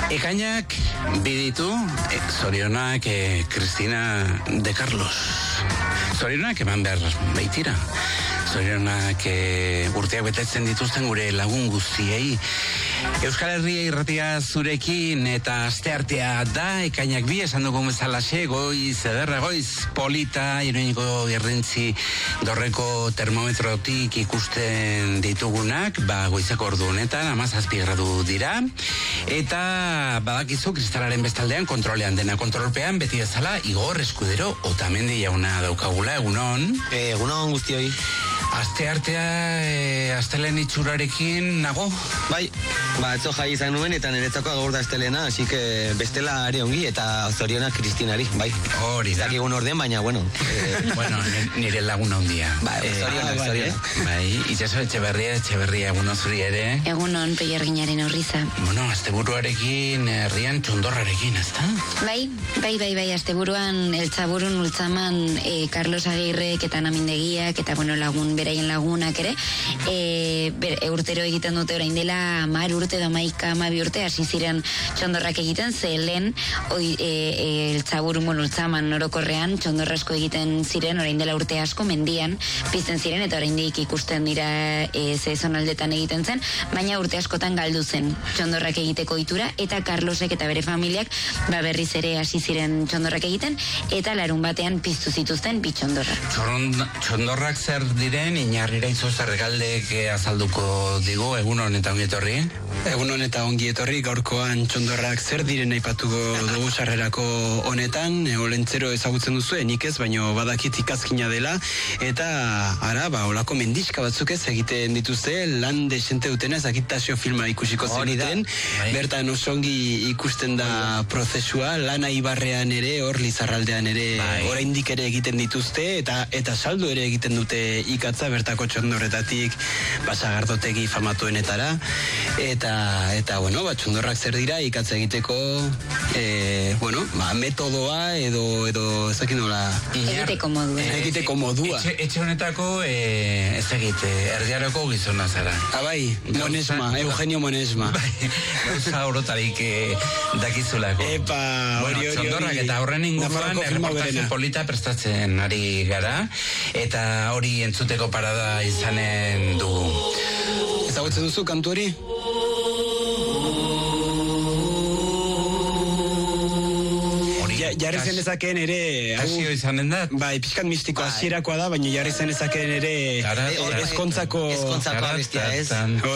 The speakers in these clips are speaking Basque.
Ekainak biditu, zorionak Cristina de Carlos. Zorionak eman behar baitira. Zorionak urteak betetzen dituzten gure lagun guztiei. Euskal Herria irratia zurekin eta asteartea da, ekainak bi esan dugun bezalaxe, goiz, ederra goiz, polita, Iruñeko Irrintzi dorreko termometrotik ikusten ditugunak, goizeko ordu honetan, 17 gradu dira, eta badakizu kristalaren bestaldean kontrolean dena kontrolpean, beti bezala, Igor Eskudero Otamendi jauna daukagula, egunon. Egunon guztioi. Asteartea, astelen itxurarekin nago? Bai, etzo jai izan nuen eta niretzako gaur da astelena, así que bestela are ongi eta zorionak Kristinari, bai. Hori da. Zakigun orden, baina, bueno. Bueno, nire laguna handia. Zorionak. Bai, Itxaso Etxeberria, egunon zuri ere. Egunon, Peierginaren Orriza. Bueno, asteburuarekin, herrian txondorrarekin, ezta? Bai, asteburuan, eltzaburun, ultzaman, Carlos Agirrek eta Namindegiak, eta, bueno, beraien lagunak ere, urtero egiten dute orain dela 10 urte, 12 urte, hasi ziren txondorrak egiten, ze lehen eltzaburun ultzaman orokorrean txondorrasko egiten ziren orain dela urte asko mendian pizten ziren, eta oraindik ikusten dira ze zonaldetan egiten zen, baina urte askotan galdu zen txondorrak egiteko ohitura, eta Carlosek eta bere familiak berriz ere hasi ziren txondorrak egiten, eta larun batean piztu zituzten bi txondorrak. Txondorrak zer diren, Inarrira Izozar galdek azalduko digu, egunon eta ongi etorri? Egunon eta ongi etorri, gaurkoan txondorrak zer diren aipatuko dugu sarrerako honetan, olentzero ezagutzen duzu, nik ez, baino badakit ikazkina dela, eta olako mendiska batzuk ez egiten dituzte, lan desente dutena, ezakitazio filma ikusiko zenuten, bertan oso ongi ikusten da prozesua, lana Ibarrean ere, hor Lizarraldean ere, oraindik ere egiten dituzte, eta saldu ere egiten dute ikatza bertako txondorretatik basagardotegi famatuenetara, eta bueno, txondorrak zer dira ikatza egiteko metodoa edo ezakin nola egiteko modua. Etxe honetako erdiaroko gizona zara. Bai, Monesma, Eugenio Monesma. Gauza orotarik dakizulako. Hori. Txondorrak eta horren inguruan erreportaje polita prestatzen ari gara, eta hori entzuteko parada izanen dugu. Ezagutzen duzu kantu hori? Jarri zen ezakeen ere... Hasio izanen da? Bai, pixkat mistiko hasierakoa da, baina jarri zen ezakeen ere ezkontzako abestia, ez?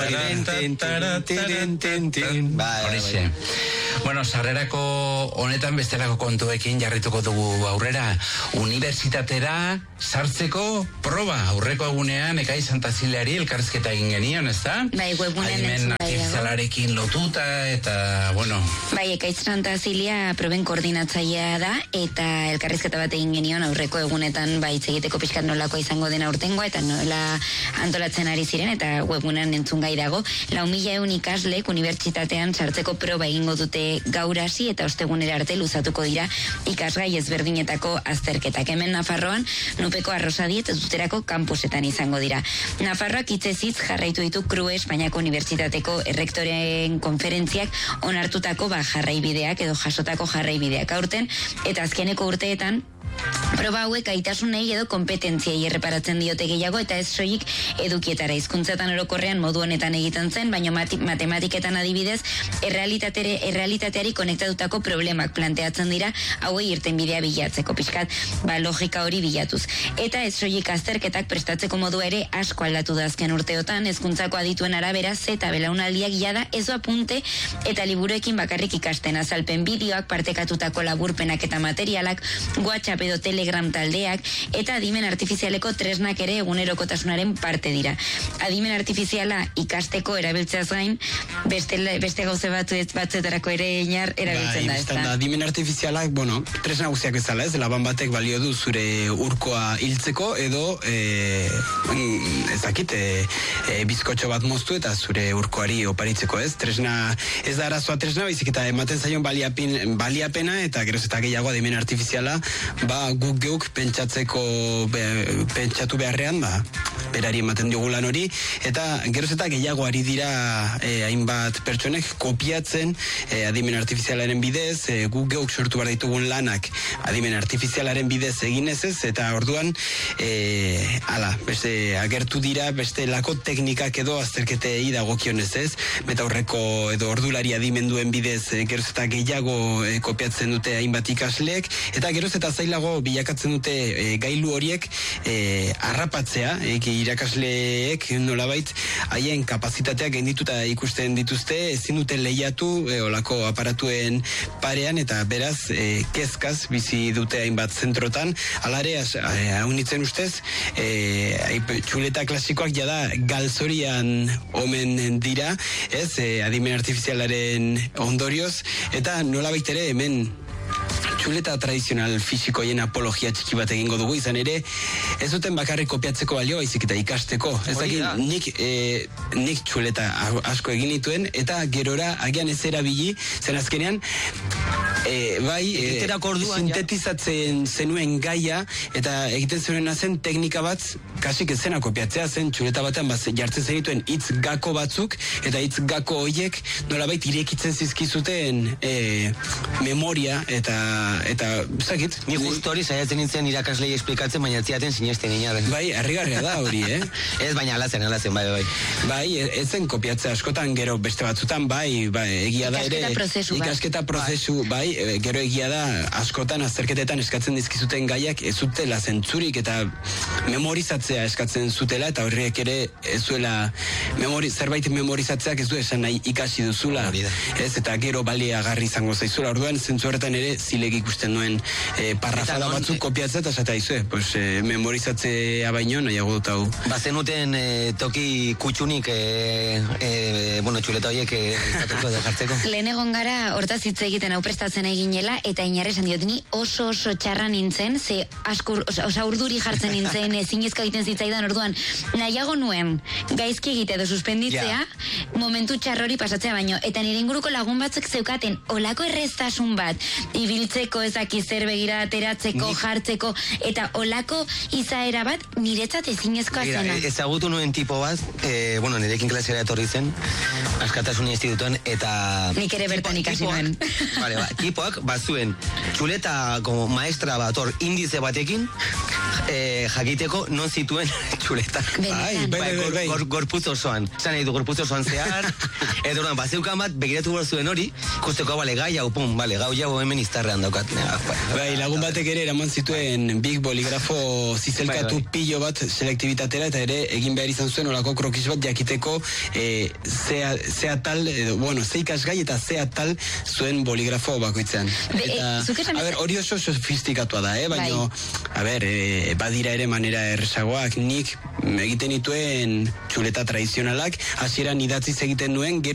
Horixe. Bueno, sarrerako honetan bestelako kontuekin jarrituko dugu aurrera. Unibertsitatera sartzeko proba. Aurreko egunean Ekai Santazileari elkarrizketa egin genion, ez da? Bai, webunean entzun artifizialarekin lotuta, eta, bueno... Bai, Ekai Santazilea proben koordinatzailea da, eta elkarrizketa bat egin genion aurreko egunetan hitz egiteko pixkat nolako izango dena urtengoa, eta nola antolatzen ari ziren, eta webunean entzun gai dago. 4.000 ikaslek unibertsitatean sartzeko proba egingo dute gaur hasi, eta ostegunera arte luzatuko dira ikasgai ezberdinetako azterketak. Hemen Nafarroan, Nupeko Arrosadiet duterako kampusetan izango dira. Nafarroak hitzez jarraitu ditu CRUE Espainiako Unibertsitateko errektoreen konferentziak onartutako jarraibideak edo jasotako jarraibideak aurten, eta azkeneko urteetan proba hauek gaitasunei edo kompetentziei erreparatzen diote gehiago, eta ez soilik edukietara. Hizkuntzatan orokorrean modu honetan egiten zen, baina matematiketan adibidez errealitateari konektatutako problemak planteatzen dira hauei irtenbidea bilatzeko, pixkat logika hori bilatuz. Eta ez soilik azterketak prestatzeko modu ere asko aldatu da azken urteotan, hezkuntzako adituen arabera eta belaunaldiak jada ez apunte eta liburuekin bakarrik ikasten, azalpen bideoak, partekatutako laburpenak eta materialak, WhatsApp edo Telegram taldeak, eta adimen artifizialeko tresnak ere egunerokotasunaren parte dira. Adimen artifiziala ikasteko erabiltzeaz gain, beste gauze batzuetarako ere erabiltzen da, ez da? Adimen artifizialak, tresna guztiak bezala, ez, laban batek balio du zure urkoa hiltzeko, edo bizkotxo bat moztu eta zure urkoari oparitzeko, ez? Tresna, ez da arazoa tresna, baizik eta ematen zaion baliapena, eta geroz eta gehiago adimen artifiziala, guk geuk pentsatu beharrean, berari ematen diogu lan hori, eta geroz eta gehiago ari dira hainbat pertsonek kopiatzen adimen artifizialaren bidez, guk geuk sortu behar ditugun lanak adimen artifizialaren bidez eginez ez, eta orduan beste agertu dira beste lako teknikak edo azterketei dagokionez ez, betaurreko edo ordulari adimenduen bidez geroz eta gehiago kopiatzen dute hainbat ikasleek, eta geroz eta zailago bilakatzen dute gailu horiek harrapatzea, irakasleek nolabait haien kapazitateak gaindituta ikusten dituzte, ezin dute lehiatu olako aparatuen parean, eta beraz kezkaz bizi dute hainbat zentrotan. Alare, haunitzen ustez, txuleta klasikoak jada galzorian omen dira, ez, adimen artifizialaren ondorioz, eta nolabait ere hemen txuleta tradizional fisikoien apologia txiki bat egingo dugu, izan ere ez duten bakarrik kopiatzeko balio, baizik eta ikasteko. Ez dakit, nik txuleta asko egin dituen, eta gerora agian ez erabili, zen azkenean sintetizatzen zenuen gaia, eta egiten zenuen zen teknika bat kasik ez zena kopiatzea, zen txuleta batean jartzen zenituen hitz gako batzuk, eta hitz gako horiek nolabait irekitzen zizkizuten memoria, eta zakit. Ni justu hori saiatzen nintzen irakaslei esplikatzen, baina ziaten sinesten inaren. Bai, harrigarria da hori, Ez, baina alazen, bai. Bai, ez zen kopiatzea askotan, gero beste batzutan, bai, egia da ere. Ikasketa prozesu, bai, gero egia da askotan azterketetan eskatzen dizkizuten gaiak ez zutela zentzurik eta memorizatzea eskatzen zutela, eta horrek ere ez zuela zerbait memorizatzeak ez du esan nahi ikasi duzula, ez, eta gero baliagarri izango zaizula, orduan zentzu horretan ere zilegi ikusten duen parrafada batzuk kopiatzea, eta zata izue, memorizatzea baino nahiago dut hau. Bazenuten toki kutsunik txuleta horiek izateko jartzeko? Lehen egon gara hortaz hitz egiten hau prestatzen eginela, eta Inarre esan diot, ni oso txarra nintzen, ze urduri jartzen nintzen, zinezka egiten zitzaidan, orduan nahiago nuen gaizki egite edo suspenditzea, momentu txarrori pasatzea baino, eta nire inguruko lagun batzuk zeukaten olako erreztasun bat, ibiltzeko ezaki zer begira ateratzeko, jartzeko, eta olako izaera bat niretzat ezinezkoa zena. Ezagutu nuen tipo bat, nirekin klasera etorri zen, Askatasun Institutuan, eta... Nik ere bertan ikasi nuen. Tipoak bazuen txuleta como maestra bat hor indize batekin jakiteko non zituen txuletak. Bai. Gorputz osoan. Zan nahi du gorputz osoan zehar. Edo bazeukan bat begiratu behar zuen hori, ikusteko gai hau hemen iztarrean daukat. Bai, lagun batek ere eraman zituen big boligrafo zizelkatu pilo bat selektibitatera, eta ere egin behar izan zuen olako krokis bat jakiteko zea tal, ze ikasgai eta zea tal zuen boligrafo bakoitzean. Hori oso sofistikatua da, baina, badira ere manera erresagoak, nik egiten dituen txuleta tradizionalak, hasieran idatziz egiten nuen,